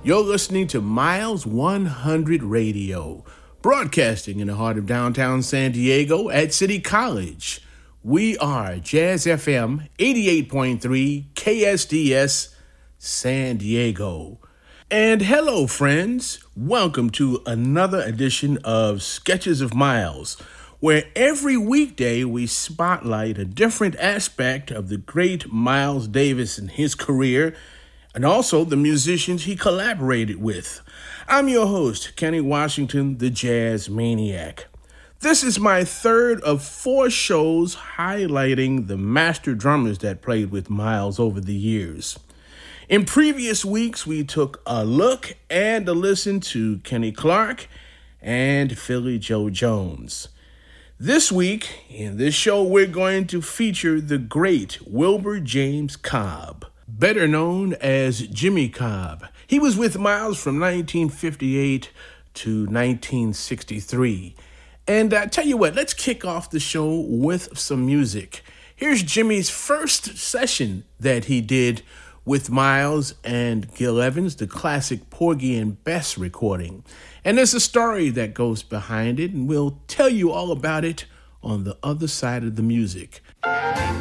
You're listening to Miles 100 Radio, broadcasting in the heart of downtown San Diego at City College. We are Jazz FM 88.3 KSDS San Diego. And hello, friends. Welcome to another edition of Sketches of Miles, where every weekday we spotlight a different aspect of the great Miles Davis and his career, and also the musicians he collaborated with. I'm your host, Kenny Washington, the Jazz Maniac. This is my third of 4 shows highlighting the master drummers that played with Miles over the years. In previous weeks, we took a look and a listen to Kenny Clarke and Philly Joe Jones. This week, in this show, we're going to feature the great Wilbur James Cobb, better known as Jimmy Cobb. He was with Miles from 1958 to 1963. And I tell you what, let's kick off the show with some music. Here's Jimmy's first session that he did with Miles and Gil Evans, the classic Porgy and Bess recording. And there's a story that goes behind it, and we'll tell you all about it on the other side of the music.